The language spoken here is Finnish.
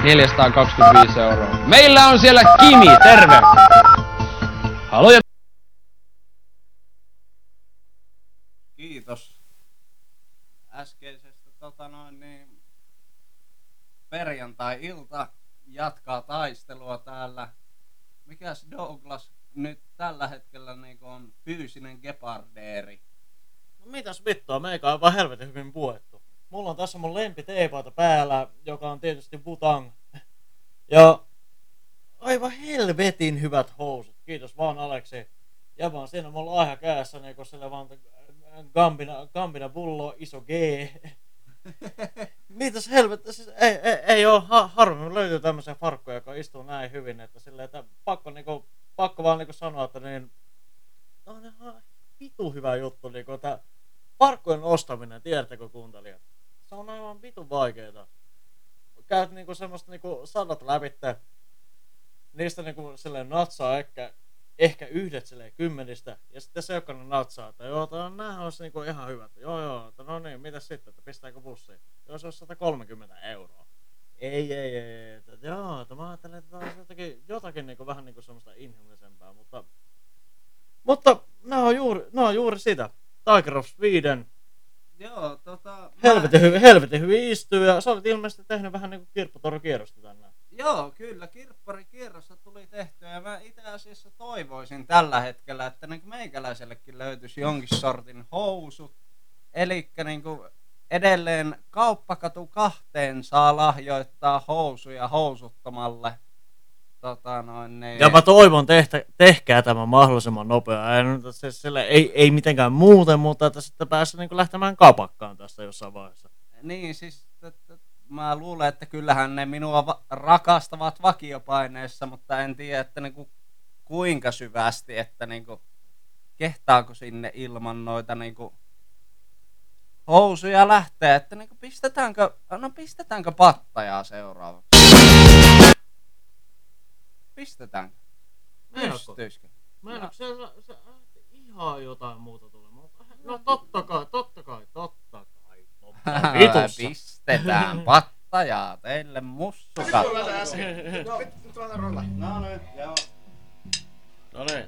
425 €. Meillä on siellä Kimi, terve! Haloja! Kiitos äskeisestä perjantai-ilta jatkaa taistelua täällä. Mikäs Douglas nyt tällä hetkellä niinku on fyysinen gepardeeri? No mitäs vittua, meikä on vaan helvetin hyvin puettu. Mulla on tässä mun lempiteepaita päällä, joka on tietysti Wu-Tang. Ja aivan helvetin hyvät housut. Kiitos vaan Aleksi. Ja vaan siinä mun laiha kädessä niinku sille vaan Gambina pullo, iso G. Mitäs helvettä, siis ei oo harvemmin löytyy tämmöisiä farkkuja, joka istuu näin hyvin, että silleen, että pakko vaan niinku sanoa, että niin on ihan vitu hyvä juttu, niinku, että farkkujen ostaminen, tiedättekö kuuntelijat? Se on aivan vitun vaikeeta. Käyt niinku semmoista niinku sadat läpitte, niistä niinku silleen natsaa ehkä yhdet silleen 10, ja sitten se jokainen natsaa, että joo, nää olisi niinku ihan hyvät. Joo, että no niin, mitäs sitten, että pistääkö bussiin? Joo, se olisi 130 €. Ei, että joo, että mä ajattelen, että tämä olisi jotakin niinku vähän niinku semmoista inhimillisempää, mutta nää on juuri sitä. Tiger of Sweden. Joo, Helvetin hyvin istuu, ja sä olet ilmeisesti tehnyt vähän niinku kirpputorikierrosta tänään. Joo, kyllä, kirpparikierrosta tuli tehtyä, ja mä itse asiassa toivoisin tällä hetkellä, että niin meikäläisellekin löytyisi jonkin sortin housut. Elikkä niinku edelleen Kauppakatu 2 saa lahjoittaa housuja housuttomalle. Ja mä toivon, tehkää tämä mahdollisimman nopeaa. Ei mitenkään muuten, mutta että sitten pääsee niinku lähtemään kapakkaan tästä jossain vaiheessa. Niin, siis mä luulen, että kyllähän ne minua rakastavat vakiopaineessa, mutta en tiedä, että niinku kuinka syvästi, että niinku kehtaako sinne ilman noita niinku housuja lähteä, että niinku pistetäänkö pattajaa seuraavaksi? Pistetäänkö? Pystyisikö? Meinaatko se ihan jotain muuta tulee? No totta kai. Vitussa. Pistetään pattajaa teille mussukat. No niin, joo. No niin.